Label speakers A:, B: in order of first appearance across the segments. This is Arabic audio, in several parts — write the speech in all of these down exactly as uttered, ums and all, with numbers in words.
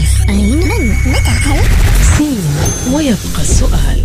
A: كيف؟ أين؟ من؟ متى؟ هل؟
B: سين ويبقى السؤال.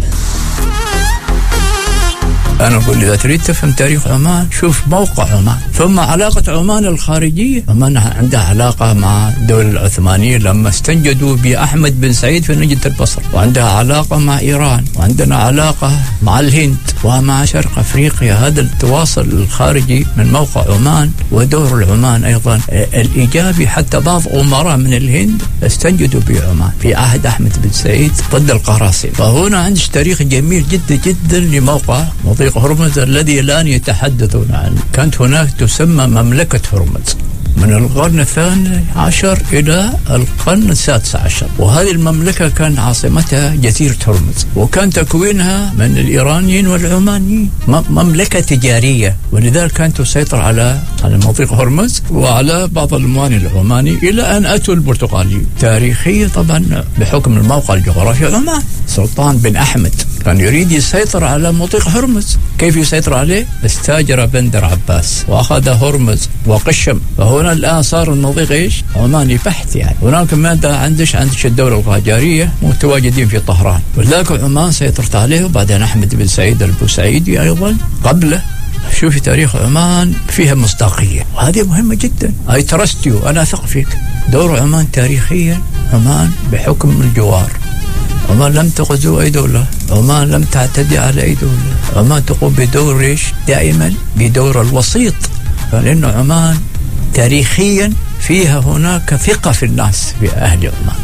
C: أنا أقول إذا تريد تفهم تاريخ عمان شوف موقع عمان. ثم علاقة عمان الخارجية، عمان عندها علاقة مع الدولة العثمانية لما استنجدوا بأحمد بن سعيد في نجدة البصر، وعندها علاقة مع إيران، وعندنا علاقة مع الهند ومع شرق أفريقيا. هذا التواصل الخارجي من موقع عمان، ودور العمان أيضا الإيجابي. حتى بعض أمراء من الهند استنجدوا بعمان في عهد أحمد بن سعيد ضد القراصنة. فهنا عندش تاريخ جميل جدا جدا لموقع مضيق هرمز الذي الآن يتحدثون عنه. كانت هناك تسمى مملكة هرمز من القرن الثاني عشر إلى القرن السادس عشر، وهذه المملكة كان عاصمتها جزيرة هرمز، وكان تكوينها من الإيرانيين والعمانيين، مملكة تجارية، ولذلك كانت تسيطر على على مضيق هرمز وعلى بعض الموانئ العماني إلى أن أتوا البرتغاليين. تاريخيا طبعا بحكم الموقع الجغرافي عمان، سلطان بن أحمد كان يريد يسيطر على مضيق هرمز. كيف يسيطر عليه؟ استاجر بندر عباس وأخذ هرمز وقشم، فهنا الآن صار المضيق إيش؟ عماني بحت. يعني هناك مادة عندش عندش الدولة القاجارية متواجدين في طهران، ولذلك عمان سيطرت عليه. وبعدين أحمد بن سعيد البوسعيدي أيضا قبله. شوفي تاريخ عمان فيها مصداقية، وهذه مهمة جدا. I trust you، أنا أثق فيك. دور عمان تاريخيا، عمان بحكم الجوار، عمان لم تغزو أي دولة، عمان لم تعتدي على أي دولة، عمان تقوم بدور إيش؟ دائما بدور الوسيط، لأن عمان تاريخيا فيها هناك ثقة في الناس في أهل عمان.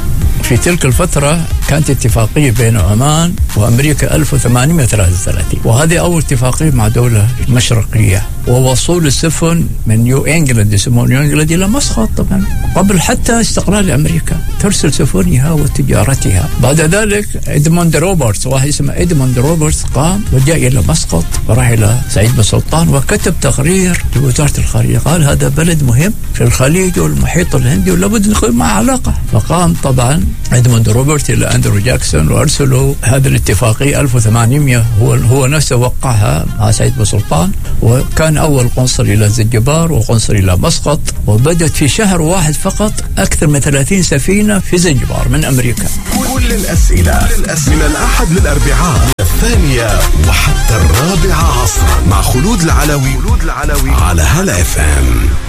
C: في تلك الفترة كانت اتفاقية بين عمان وأمريكا ألف وثمانمائة وثلاثة وثلاثين، وهذه أول اتفاقية مع دولة مشرقية، ووصول السفن من نيو إنجلاند، يسمون نيو إنجلاند، إلى مسقط طبعا قبل حتى استقلال أمريكا، ترسل سفنها وتجارتها. بعد ذلك إدموند روبرتس، واحد اسمه إدموند روبرتس، قام وجاء إلى مسقط وراح إلى سعيد بن سلطان وكتب تقرير لوزارة الخارجية، قال هذا بلد مهم في الخليج والمحيط الهندي ولابد نكون مع علاقة. فقام طبعا إدموند روبرت إلى أندرو جاكسون وأرسلوا هذه الاتفاقية ألف وثمانمائة، هو هو نفسه وقعها مع سعيد بن سلطان، وكان أول قنصل إلى زنجبار وقنصل إلى مسقط، وبدت في شهر واحد فقط أكثر من ثلاثين سفينة في زنجبار من أمريكا.
D: كل الأسئلة من الأحد للأربعاء الثانية وحتى الرابعة عصرا مع خلود العلوي على هلا إف إم.